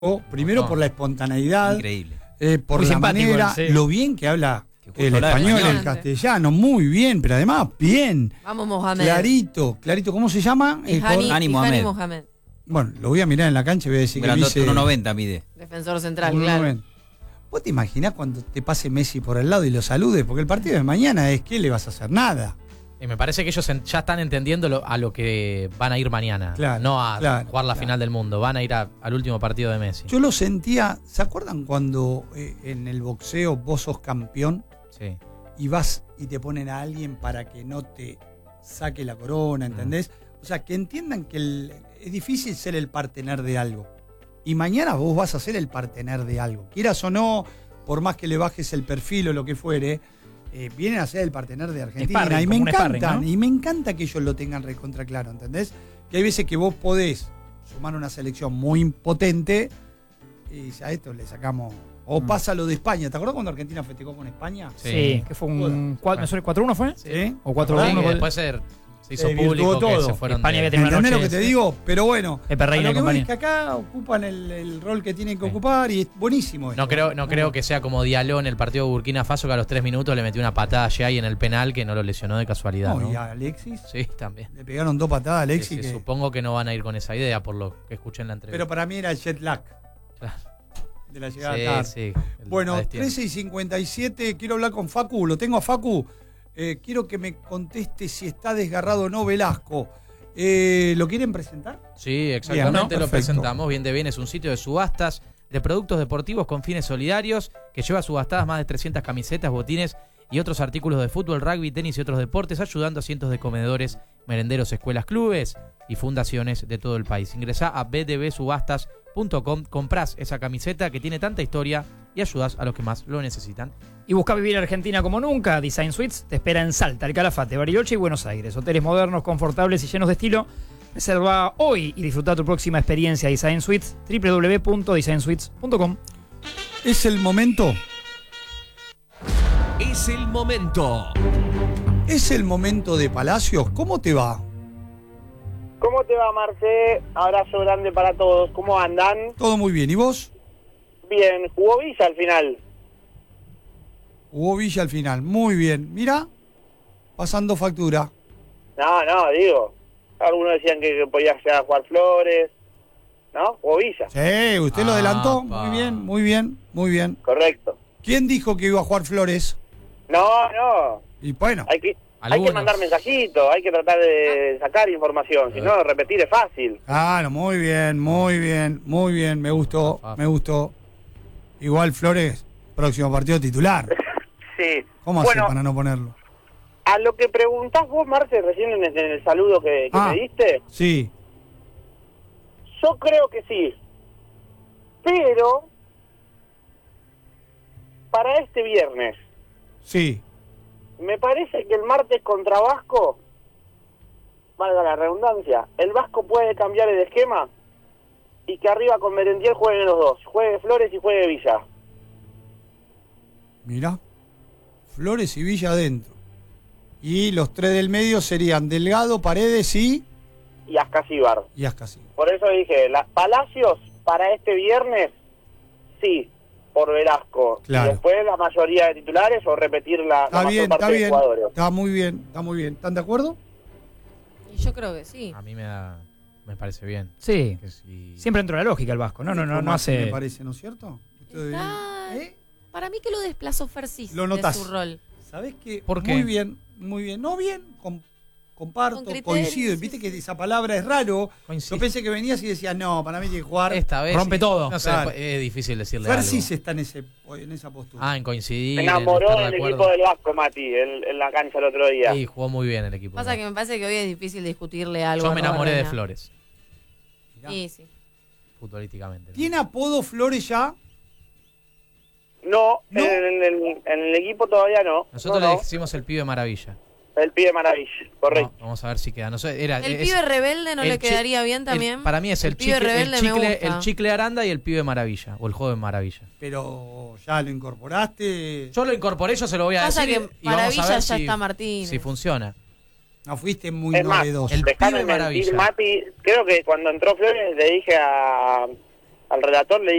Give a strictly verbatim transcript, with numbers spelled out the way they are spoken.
Primero por la espontaneidad, increíble, eh, por Muy la simpático, manera, sí. lo bien que habla Que el justo habla español y español. el castellano, muy bien, pero además bien, Vamos, Mohamed. clarito, clarito, ¿cómo se llama? Y El Hani, jugador- Hani y Mohamed. Hani Mohamed. Bueno, lo voy a mirar en la cancha y voy a decir que Grandote, dice uno noventa mide. Defensor central, uno claro. noventa. ¿Vos te imaginás cuando te pase Messi por el lado y lo saludes? Porque el partido de mañana es que le vas a hacer nada. Y me parece que ellos en- ya están entendiendo lo- a lo que van a ir mañana. Claro, no a claro, jugar la claro. final del mundo. Van a ir a- al último partido de Messi. Yo lo sentía, ¿se acuerdan cuando eh, en el boxeo vos sos campeón Sí. y vas y te ponen a alguien para que no te saque la corona, ¿entendés? O sea, que entiendan que el- es difícil ser el partener de algo. Y mañana vos vas a ser el partener de algo. Quieras o no, por más que le bajes el perfil o lo que fuere, eh, vienen a ser el partener de Argentina. Sparring, y me como un encantan, sparring, ¿no? y me encanta que ellos lo tengan recontra claro, ¿entendés? Que hay veces que vos podés sumar una selección muy impotente y ya a esto le sacamos. O Mm. pasa lo de España. ¿Te acuerdas cuando Argentina festejó con España? Sí. Sí, que fue un cuatro, ¿me suena cuatro uno fue? ¿Sí? O cuatro Sí, uno. que después se, se hizo Se virtuó público que todo. se fueron España de- había tenido una ¿Entendés lo que noche, te sí. digo? Pero bueno, Pepe a Reina lo que y voy compañía. es que acá ocupan el, el rol que tienen que Sí. ocupar y es buenísimo esto. No creo, no creo que sea como Diallo en el partido de Burkina Faso, que a los tres minutos le metió una patada a Jay en el penal que no lo lesionó de casualidad. No, ¿no? y a Alexis Sí, también. le pegaron dos patadas a Alexis. Sí, sí, que- supongo que no van a ir con esa idea por lo que escuché en la entrevista. pero para mí era el jet lag Claro. de la llegada Sí, tarde. sí, el Bueno, destierro. trece y cincuenta y siete, quiero hablar con Facu, lo tengo a Facu. Eh, quiero que me conteste si está desgarrado o no Velasco. Eh, ¿Lo quieren presentar? Sí, exactamente, Bien, ¿no? lo Perfecto. presentamos. Bien de Bien es un sitio de subastas de productos deportivos con fines solidarios que lleva subastadas más de trescientas camisetas, botines y otros artículos de fútbol, rugby, tenis y otros deportes, ayudando a cientos de comedores, merenderos, escuelas, clubes y fundaciones de todo el país. Ingresá a b d b subastas punto com, comprás esa camiseta que tiene tanta historia y ayudás a los que más lo necesitan. Y busca vivir Argentina como nunca. Design Suites te espera en Salta, El Calafate, Bariloche y Buenos Aires. Hoteles modernos, confortables y llenos de estilo. Reserva hoy y disfruta tu próxima experiencia Design Suites. w w w punto design suites punto com. Es el momento. Es el momento. Es el momento de Palacios. ¿Cómo te va? ¿Cómo te va, Marce? Abrazo grande para todos. ¿Cómo andan? Todo muy bien. ¿Y vos? Bien, jugó Villa al final. Hubo Villa al final. Muy bien. Mira, pasando factura. No, no, digo. Algunos decían que, que podía llegar a jugar Flores. ¿No? Jugó Villa. Sí, usted lo Ah, adelantó. pa. Muy bien, muy bien, muy bien. Correcto. ¿Quién dijo que iba a jugar Flores? No, no. Y bueno, Hay que, hay que Algunos. mandar mensajitos, hay que tratar de sacar información. Si no, repetir es fácil. claro, muy bien, muy bien, muy bien. Me gustó, Ah, me gustó. Igual Flores, próximo partido titular. Sí. ¿Cómo hace Bueno, para no ponerlo? a lo que preguntás vos, Marce, recién en el, en el saludo que, que Ah. me diste, Sí, yo creo que sí. Pero, para este viernes, sí. me parece que el martes contra Vasco, valga la redundancia, el Vasco puede cambiar el esquema y que arriba con Merentiel jueguen los dos, juegue Flores y juegue Villa. Mira, Flores y Villa adentro. Y los tres del medio serían Delgado, Paredes y, Y Ascasíbar. y Ascasí. Por eso dije, la, Palacios para este viernes, sí, por Velasco. Claro. Y después la mayoría de titulares o repetir la, la Está mayor bien, parte está de bien. jugadores. Está muy bien, está muy bien. ¿Están de acuerdo? Y yo creo que sí. A mí me da, me parece bien. Sí. Que si- Siempre entró la lógica el Vasco. No, no, no, no ¿Cómo así hace. Me parece, ¿no es cierto? Esto de- Está- ¿Eh? Para mí que lo desplazó Fersis Lo de notás. su rol. ¿Sabés qué? ¿Por qué? Muy bien, muy bien. No bien, com- comparto, Con criterios, coincido. sí, Viste sí. que esa palabra es raro. Coincido. Yo pensé que venías y decías, no, para mí tiene que jugar. Esta vez Rompe todo. No sé, Claro. es difícil decirle Fersis algo. está en, ese, en esa postura. Ah, en coincidir. Me en enamoró estar de del acuerdo. equipo del Vasco, Mati, en, en la cancha el otro día. Sí, jugó muy bien el equipo. Pasa que me parece que hoy es difícil discutirle algo. Yo a me Robert enamoré de Reina. Flores, Mirá. Sí, sí. futbolísticamente. ¿no? ¿Tiene apodo Flores ya? No, ¿No? En, el, en el equipo todavía no. Nosotros No, le no. decimos el pibe maravilla. El pibe maravilla, correcto. No, vamos a ver si queda. No sé, era, El es- pibe rebelde no el le chi- quedaría bien también. el- para mí es el, El pibe chicle, el, rebelde me chicle, gusta. el chicle Aranda y el pibe maravilla. O el joven maravilla. Pero ya lo incorporaste. Yo lo incorporé, yo se lo voy a Pasa decir. que y vamos a Maravilla ver ya si, está Martínez. si funciona. No fuiste muy Es más, novedoso. el dejame pibe mentir, maravilla. Mati, creo que cuando entró Flores le dije a, al relator le